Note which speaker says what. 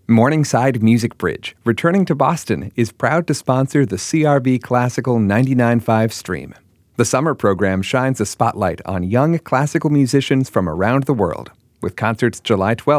Speaker 1: Morningside Music Bridge, returning to Boston, is proud to sponsor the CRB Classical 99.5 stream. The summer program shines a spotlight on young classical musicians from around the world, with concerts July 12th